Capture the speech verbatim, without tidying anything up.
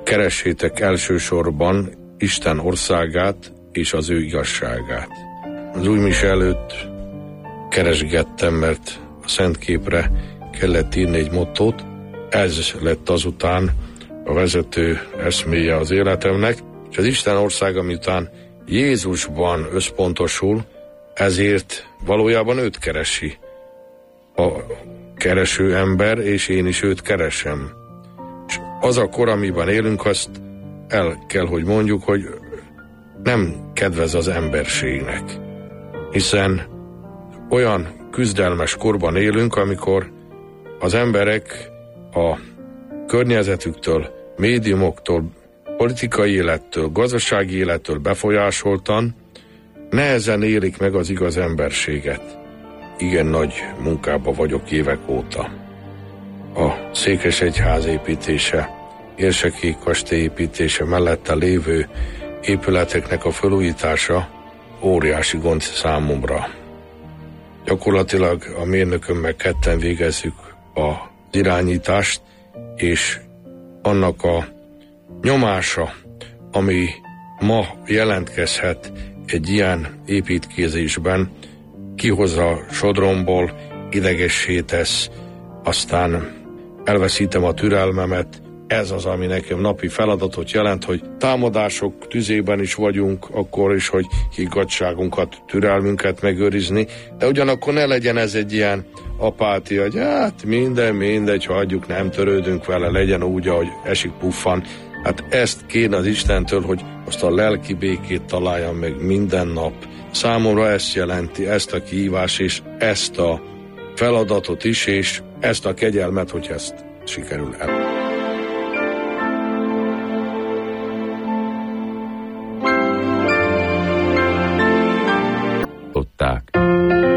keressétek elsősorban Isten országát és az ő igazságát. Az új mise előtt keresgettem, mert a szentképre kellett írni egy mottót. Ez lett azután a vezető eszméje az életemnek, és az Isten országa, miután Jézusban összpontosul, ezért valójában őt keresi a kereső ember, és én is őt keresem. És az a kor, amiben élünk, azt el kell, hogy mondjuk, hogy nem kedvez az emberségnek. Hiszen olyan küzdelmes korban élünk, amikor az emberek a környezetüktől, médiumoktól, politikai élettől, gazdasági élettől befolyásoltan nehezen élik meg az igaz emberséget. Igen nagy munkába vagyok évek óta. A Székesegyház építése, Érsekélyi kastély építése, mellette lévő épületeknek a felújítása óriási gond számomra. Gyakorlatilag a mérnökömmel ketten végezzük az irányítást, és annak a nyomása, ami ma jelentkezhet egy ilyen építkezésben, kihozza sodromból, idegessé tesz, aztán elveszítem a türelmemet. Ez az, ami nekem napi feladatot jelent, hogy támadások tüzében is vagyunk, akkor is, hogy higgadtságunkat, türelmünket megőrizni, de ugyanakkor ne legyen ez egy ilyen apátia, hogy hát minden, mindegy, ha hagyjuk, nem törődünk vele, legyen úgy, ahogy esik puffan. Hát ezt kéne az Istentől, hogy azt a lelki békét találjam meg minden nap. Számomra ezt jelenti, ezt a kihívás, és ezt a feladatot is, és ezt a kegyelmet, hogy ezt sikerül el.